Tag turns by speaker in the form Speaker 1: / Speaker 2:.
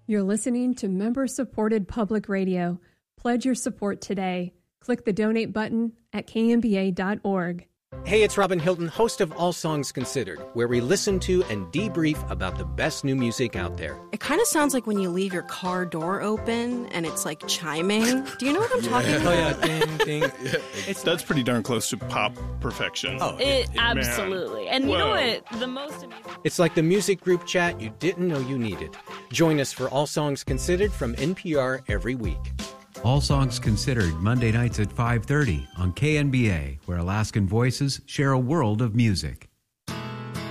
Speaker 1: You're listening to member-supported public radio. Pledge your support today. Click the donate button at knba.org.
Speaker 2: Hey, it's Robin Hilton, host of All Songs Considered, where we listen to and debrief about the best new music out there.
Speaker 3: It kind of sounds like when you leave your car door open and it's like chiming. Do you know what I'm talking about?
Speaker 2: Oh, yeah, ding, ding.
Speaker 4: That's pretty darn close to pop perfection.
Speaker 5: Oh, absolutely. And you know what? The most amazing...
Speaker 2: It's like the music group chat you didn't know you needed. Join us for All Songs Considered from NPR every week.
Speaker 6: All Songs Considered, Monday nights at 5:30 on KNBA, where Alaskan voices share a world of music.